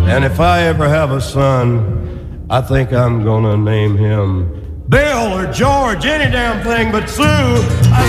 And if I ever have a son, I think I'm gonna name him Bill or George, any damn thing but Sue.